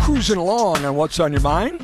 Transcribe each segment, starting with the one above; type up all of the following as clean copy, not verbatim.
Cruising along on What's on Your Mind.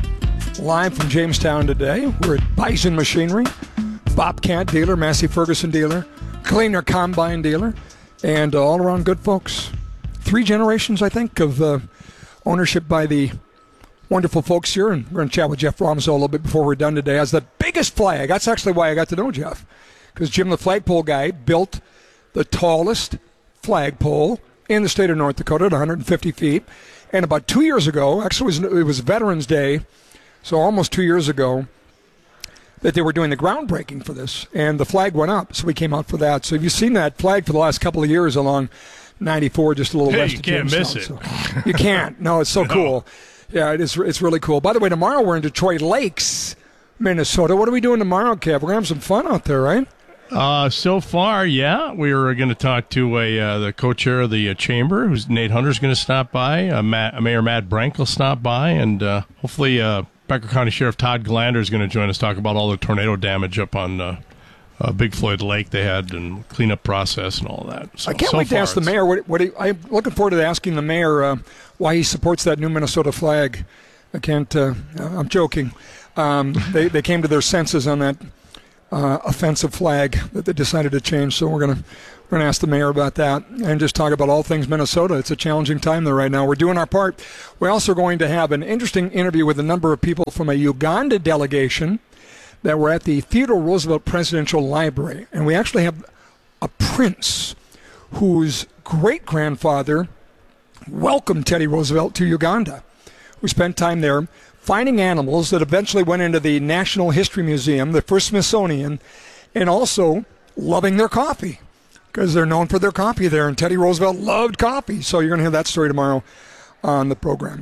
Live from Jamestown today. We're at Bison Machinery, Bobcat dealer, Massey Ferguson dealer, Cleaner Combine dealer, and all around good folks. 3 generations, I think, of ownership by the wonderful folks here. And we're going to chat with Jeff Romzo a little bit before we're done today. As the biggest flag, that's actually why I got to know Jeff. Because Jim, the flagpole guy, built the tallest flagpole in the state of North Dakota at 150 feet. And about 2 years ago, actually it was Veterans Day, so almost 2 years ago, that they were doing the groundbreaking for this. And the flag went up, so we came out for that. So have you seen that flag for the last couple of years along 94, just a little west of Jamestown? You can't miss it. So you can't. No, it's so cool. Yeah, it's really cool. By the way, tomorrow we're in Detroit Lakes, Minnesota. What are we doing tomorrow, Kev? We're going to have some fun out there, right? So far, yeah. We were going to talk to the co-chair of the chamber, who's Nate Hunter's going to stop by. Mayor Matt Brank will stop by, and hopefully Becker County Sheriff Todd Glander is going to join us, talk about all the tornado damage up on Big Floyd Lake they had, and cleanup process and all that. So, I can't wait to ask the mayor. I'm looking forward to asking the mayor why he supports that new Minnesota flag. I can't. I'm joking. They came to their senses on that offensive flag that they decided to change. So we're gonna ask the mayor about that and just talk about all things Minnesota. It's a challenging time there right now. We're doing our part. We're also going to have an interesting interview with a number of people from a Uganda delegation that were at the Theodore Roosevelt Presidential Library. And we actually have a prince whose great-grandfather welcomed Teddy Roosevelt to Uganda, who spent time there finding animals that eventually went into the National History Museum, the first Smithsonian, and also loving their coffee, because they're known for their coffee there, and Teddy Roosevelt loved coffee. So you're going to hear that story tomorrow on the program.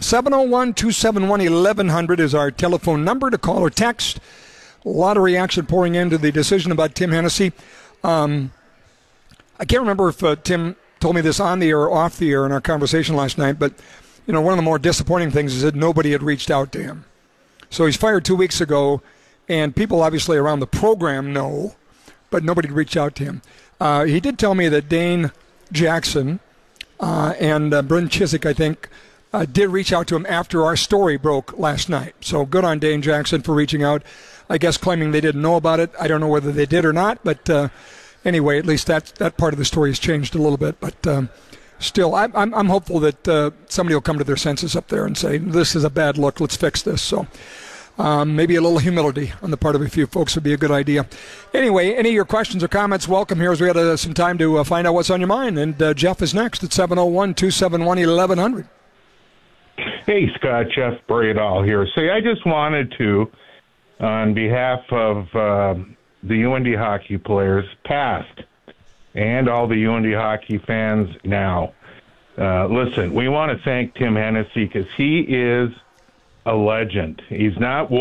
701-271-1100 is our telephone number to call or text. A lot of reaction pouring into the decision about Tim Hennessy. I can't remember if Tim told me this on the air or off the air in our conversation last night, but you know, one of the more disappointing things is that nobody had reached out to him. So he's fired 2 weeks ago, and people obviously around the program know, but nobody reached out to him. He did tell me that Dane Jackson and Bryn Chiswick, I think, did reach out to him after our story broke last night. So good on Dane Jackson for reaching out, I guess claiming they didn't know about it. I don't know whether they did or not, but anyway, at least that part of the story has changed a little bit. But still, I'm hopeful that somebody will come to their senses up there and say, this is a bad look, let's fix this. So maybe a little humility on the part of a few folks would be a good idea. Anyway, any of your questions or comments, welcome here as we had some time to find out what's on your mind. And Jeff is next at 701-271-1100. Hey, Scott, Jeff Bradall here. Say, I just wanted to, on behalf of the UND hockey players past and all the UND hockey fans now, listen, we want to thank Tim Hennessy because he is a legend. He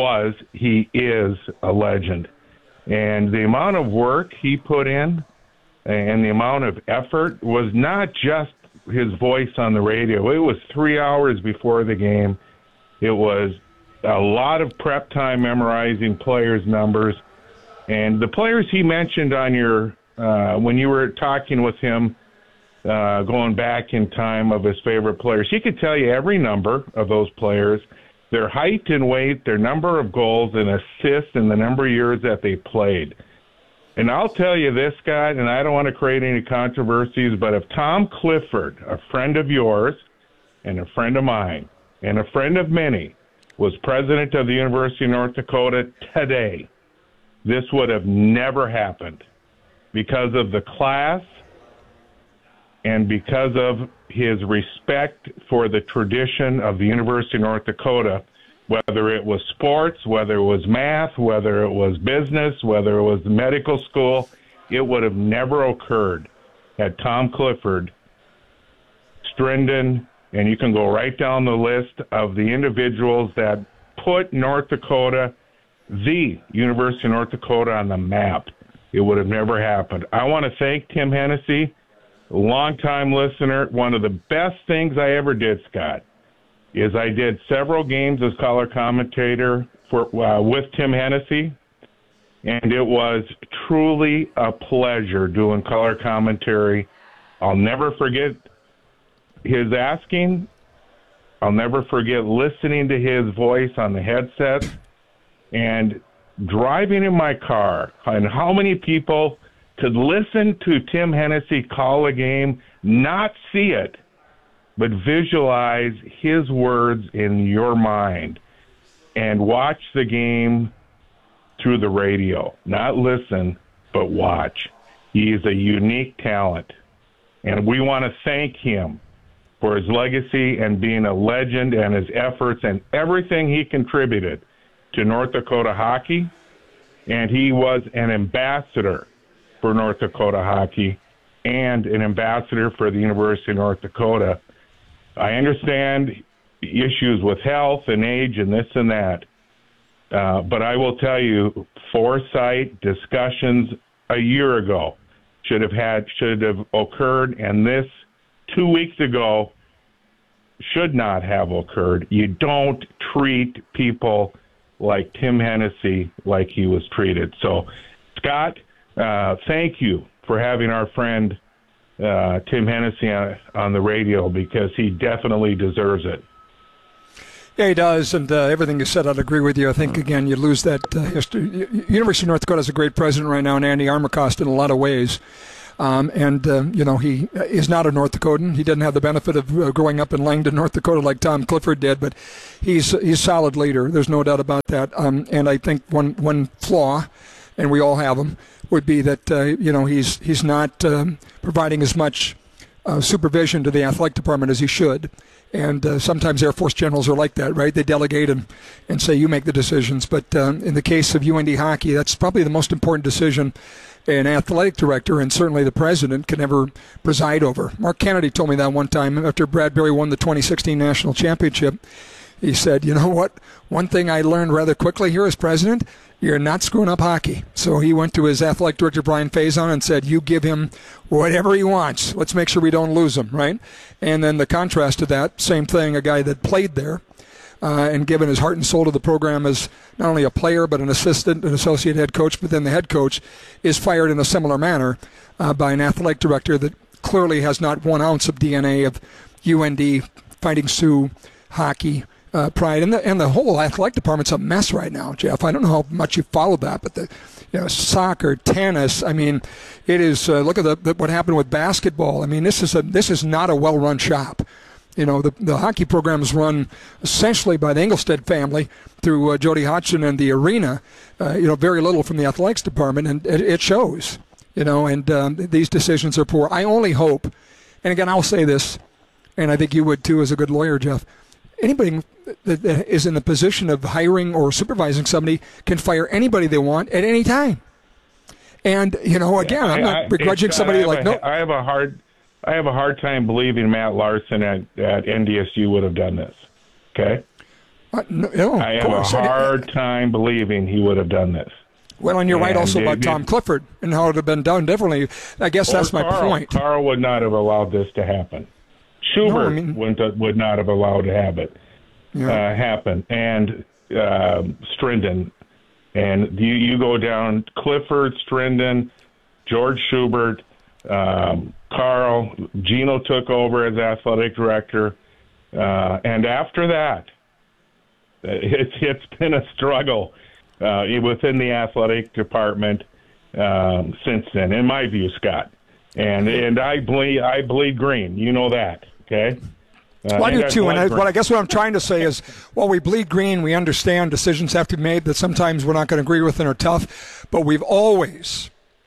is a legend. And the amount of work he put in and the amount of effort was not just his voice on the radio. It was 3 hours before the game. It was a lot of prep time memorizing players' numbers. And the players he mentioned on your when you were talking with him, going back in time of his favorite players, he could tell you every number of those players, their height and weight, their number of goals and assists, and the number of years that they played. And I'll tell you this, Scott, and I don't want to create any controversies, but if Tom Clifford, a friend of yours and a friend of mine and a friend of many, was president of the University of North Dakota today, this would have never happened. Because of the class and because of his respect for the tradition of the University of North Dakota, whether it was sports, whether it was math, whether it was business, whether it was medical school, it would have never occurred had Tom Clifford, Strindon, and you can go right down the list of the individuals that put North Dakota, the University of North Dakota, on the map. It would have never happened. I want to thank Tim Hennessy, a longtime listener. One of the best things I ever did, Scott, is I did several games as color commentator with Tim Hennessy, and it was truly a pleasure doing color commentary. I'll never forget his asking I'll never forget listening to his voice on the headset and driving in my car, and how many people could listen to Tim Hennessy call a game, not see it, but visualize his words in your mind and watch the game through the radio. Not listen, but watch. He is a unique talent, and we want to thank him for his legacy and being a legend and his efforts and everything he contributed to North Dakota hockey. And he was an ambassador for North Dakota hockey and an ambassador for the University of North Dakota. I understand issues with health and age and this and that, but I will tell you, foresight, discussions a year ago should have occurred, and this 2 weeks ago should not have occurred. You don't treat people like Tim Hennessy like he was treated. So, Scott, thank you for having our friend Tim Hennessy on the radio, because he definitely deserves it. Yeah, he does, and everything you said, I'd agree with you. I think, again, you lose that history. University of North Dakota has a great president right now, and Andy Armacost, in a lot of ways. He is not a North Dakotan. He didn't have the benefit of growing up in Langdon, North Dakota, like Tom Clifford did, but he's a solid leader. There's no doubt about that. And I think one flaw, and we all have them, would be that he's not providing as much supervision to the athletic department as he should. And sometimes Air Force generals are like that, right? They delegate and say, you make the decisions. But in the case of UND hockey, that's probably the most important decision an athletic director and certainly the president can ever preside over. Mark Kennedy told me that one time after Brad Berry won the 2016 national championship. He said, you know what? One thing I learned rather quickly here as president, you're not screwing up hockey. So he went to his athletic director, Brian Faison, and said, you give him whatever he wants. Let's make sure we don't lose him, right? And then the contrast to that, same thing, a guy that played there and given his heart and soul to the program as not only a player but an assistant, an associate head coach, but then the head coach is fired in a similar manner by an athletic director that clearly has not 1 ounce of DNA of UND Fighting Sioux hockey pride, and the whole athletic department's a mess right now, Jeff. I don't know how much you follow that, but soccer, tennis. I mean, it is. Look at what happened with basketball. I mean, this is not a well-run shop. The hockey program is run essentially by the Engelstad family through Jody Hodgson and the arena. Very little from the athletics department, and it shows. And these decisions are poor. I only hope, and again, I'll say this, and I think you would too as a good lawyer, Jeff. Anybody that is in the position of hiring or supervising somebody can fire anybody they want at any time. And again, I'm not begrudging somebody like no. I have a hard time believing Matt Larson at NDSU would have done this. Okay? No, I have a hard time believing he would have done this. Well, and you're right also about Tom Clifford and how it would have been done differently. I guess that's my point. Carl would not have allowed this to happen. Schubert would not have allowed to have it happen. And Strindon. And you go down Clifford, Strindon, George Schubert, Carl, Gino took over as athletic director, and after that, it's been a struggle within the athletic department since then, in my view, Scott. And I bleed green. You know that, okay? Well, I do too, and I guess what I'm trying to say is, while we bleed green, we understand decisions have to be made that sometimes we're not going to agree with and are tough, but we've always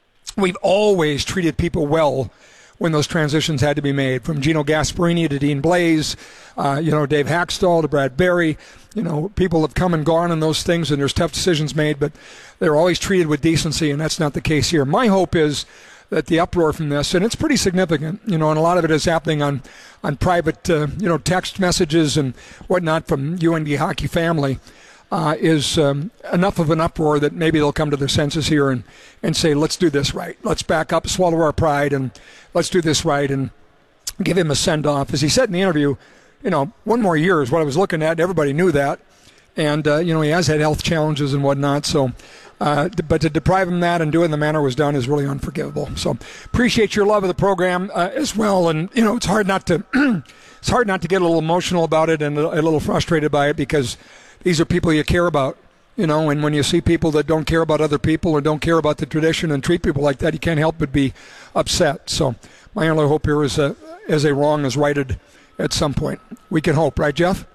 treated people well when those transitions had to be made, from Gino Gasparini to Dean Blaze, Dave Hackstall to Brad Berry. People have come and gone in those things, and there's tough decisions made, but they're always treated with decency, and that's not the case here. My hope is that the uproar from this, and it's pretty significant, and a lot of it is happening on private, text messages and whatnot from UND hockey family, is enough of an uproar that maybe they'll come to their senses here and say, let's do this right. Let's back up, swallow our pride, and let's do this right and give him a send-off. As he said in the interview, 1 more year is what I was looking at. Everybody knew that. And, he has had health challenges and whatnot. So, but to deprive him of that and do it in the manner it was done is really unforgivable. So appreciate your love of the program as well. And, it's hard not to it's hard not to get a little emotional about it and a little frustrated by it, because these are people you care about. And when you see people that don't care about other people or don't care about the tradition and treat people like that, you can't help but be upset. So my only hope here is a wrong is righted at some point. We can hope, right, Jeff?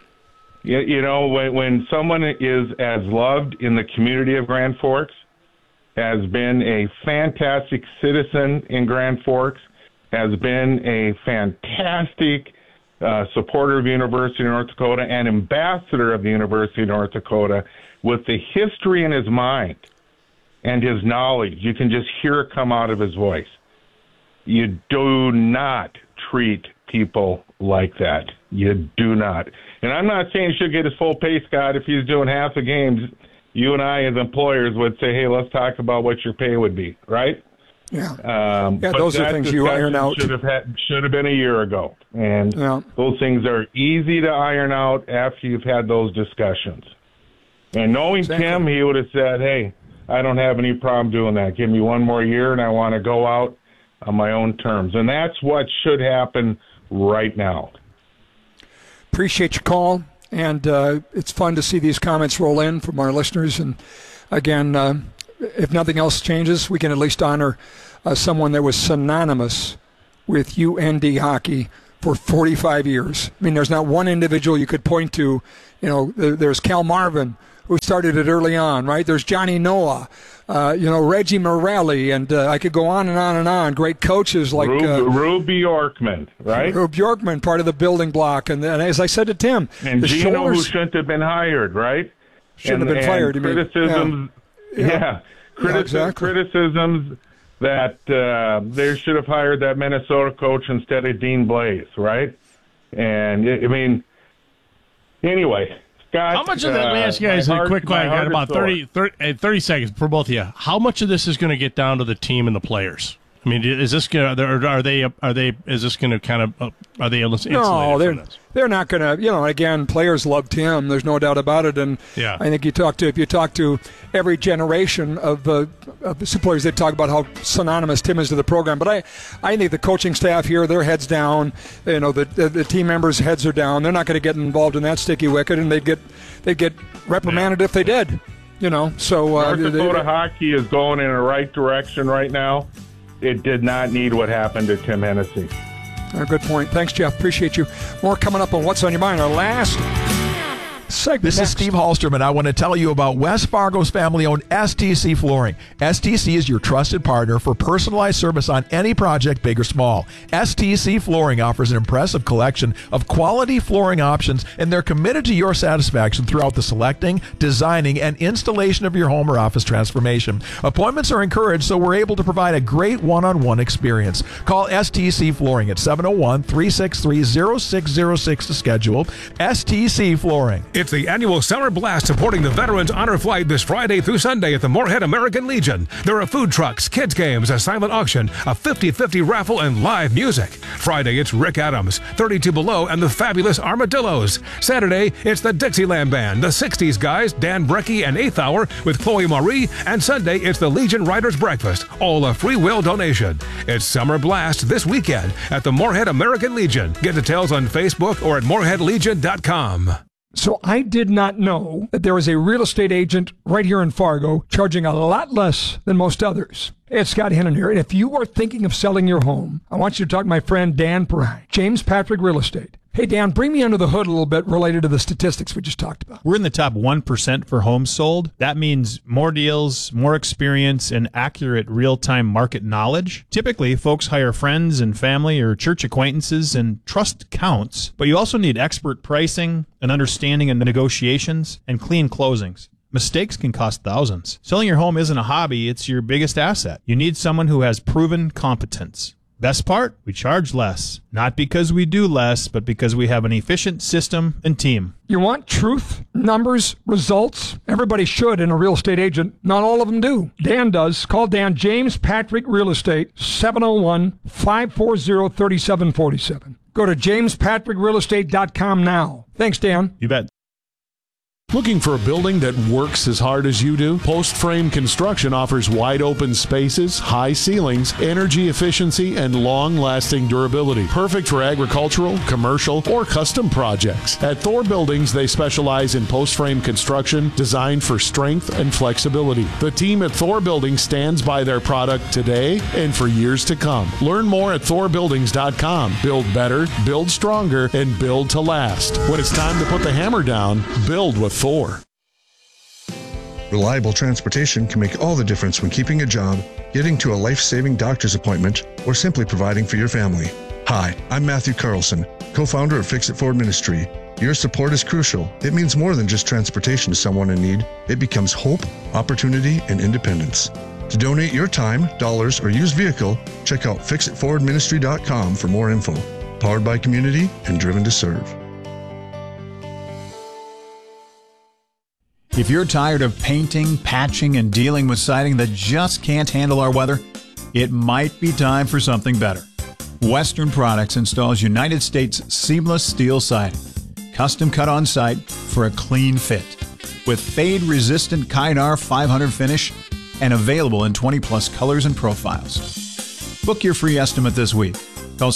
Yeah, when someone is as loved in the community of Grand Forks, has been a fantastic citizen in Grand Forks, has been a fantastic supporter of the University of North Dakota and ambassador of the University of North Dakota, with the history in his mind and his knowledge, you can just hear it come out of his voice. You do not treat people like that. You do not. And I'm not saying he should get his full pay, Scott. If he's doing half the games, you and I as employers would say, hey, let's talk about what your pay would be, right? Yeah. Those are things you iron out. Should have been a year ago. And those things are easy to iron out after you've had those discussions. And knowing Tim, he would have said, hey, I don't have any problem doing that. Give me one more year, and I want to go out on my own terms. And that's what should happen right now. Appreciate your call, and it's fun to see these comments roll in from our listeners. And again, if nothing else changes, we can at least honor someone that was synonymous with UND hockey for 45 years. I mean, there's not one individual you could point to. There's Cal Marvin, who started it early on, right? There's Johnny Noah, Reggie Morelli, and I could go on and on and on. Great coaches like Rube Bjorkman, right? Rube Bjorkman, part of the building block. And as I said to Tim, and Gino, who shouldn't have been hired, right? Shouldn't have been fired. Criticisms, criticisms that they should have hired that Minnesota coach instead of Dean Blaze, right? And anyway. Scott, how much of that, let me ask you guys a quick question. I got about 30 seconds for both of you. How much of this is going to get down to the team and the players? I mean, is this going to, are they kind of, are they insulated from this? They're not going to, again, players love Tim. There's no doubt about it. And I think if you talk to every generation of the players, they talk about how synonymous Tim is to the program. But I think the coaching staff here, their heads down, the team members' heads are down. They're not going to get involved in that sticky wicket, and they'd get reprimanded if they did. So North Dakota hockey is going in the right direction right now. It did not need what happened to Tim Hennessy. Good point. Thanks, Jeff. Appreciate you. More coming up on What's on Your Mind. Our last segment. This is Steve Hallstrom, and I want to tell you about West Fargo's family-owned STC Flooring. STC is your trusted partner for personalized service on any project, big or small. STC Flooring offers an impressive collection of quality flooring options, and they're committed to your satisfaction throughout the selecting, designing, and installation of your home or office transformation. Appointments are encouraged, so we're able to provide a great one-on-one experience. Call STC Flooring at 701-363-0606 to schedule. STC Flooring. It's the annual Summer Blast supporting the Veterans Honor Flight this Friday through Sunday at the Moorhead American Legion. There are food trucks, kids games, a silent auction, a 50-50 raffle, and live music. Friday, it's Rick Adams, 32 Below, and the Fabulous Armadillos. Saturday, it's the Dixieland Band, the 60s guys, Dan Brecky and 8th Hour with Chloe Marie. And Sunday, it's the Legion Riders Breakfast, all a free will donation. It's Summer Blast this weekend at the Moorhead American Legion. Get details on Facebook or at moorheadlegion.com. So I did not know that there is a real estate agent right here in Fargo charging a lot less than most others. Hey, it's Scott Hennon here, and if you are thinking of selling your home, I want you to talk to my friend Dan Pry, James Patrick Real Estate. Hey, Dan, bring me under the hood a little bit related to the statistics we just talked about. We're in the top 1% for homes sold. That means more deals, more experience, and accurate real-time market knowledge. Typically, folks hire friends and family or church acquaintances, and trust counts. But you also need expert pricing, an understanding of the negotiations, and clean closings. Mistakes can cost thousands. Selling your home isn't a hobby, it's your biggest asset. You need someone who has proven competence. Best part? We charge less. Not because we do less, but because we have an efficient system and team. You want truth, numbers, results? Everybody should in a real estate agent. Not all of them do. Dan does. Call Dan, James Patrick Real Estate, 701-540-3747. Go to jamespatrickrealestate.com now. Thanks, Dan. You bet. Looking for a building that works as hard as you do? Post Frame Construction offers wide open spaces, high ceilings, energy efficiency, and long-lasting durability. Perfect for agricultural, commercial, or custom projects. At Thor Buildings, they specialize in post frame construction designed for strength and flexibility. The team at Thor Buildings stands by their product today and for years to come. Learn more at thorbuildings.com. Build better, build stronger, and build to last. When it's time to put the hammer down, build with Thor. Reliable transportation can make all the difference when keeping a job, getting to a life-saving doctor's appointment, or simply providing for your family. Hi, I'm Matthew Carlson, co-founder of Fix It Forward Ministry. Your support is crucial. It means more than just transportation to someone in need. It becomes hope, opportunity, and independence. To donate your time, dollars, or used vehicle, check out fixitforwardministry.com for more info. Powered by community and driven to serve. If you're tired of painting, patching, and dealing with siding that just can't handle our weather, it might be time for something better. Western Products installs United States seamless steel siding, custom cut on site for a clean fit, with fade-resistant Kynar 500 finish and available in 20-plus colors and profiles. Book your free estimate this week. Call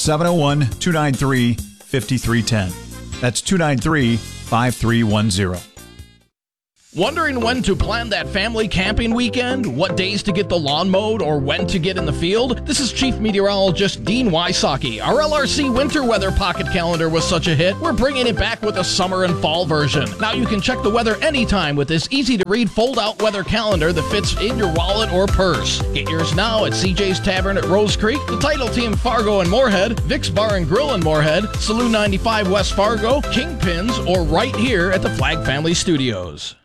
701-293-5310. That's 293-5310. Wondering when to plan that family camping weekend? What days to get the lawn mowed or when to get in the field? This is Chief Meteorologist Dean Wysocki. Our LRC winter weather pocket calendar was such a hit, we're bringing it back with a summer and fall version. Now you can check the weather anytime with this easy-to-read fold-out weather calendar that fits in your wallet or purse. Get yours now at CJ's Tavern at Rose Creek, the Title Team Fargo and Moorhead, Vic's Bar and Grill in Moorhead, Saloon 95 West Fargo, Kingpins, or right here at the Flag Family Studios.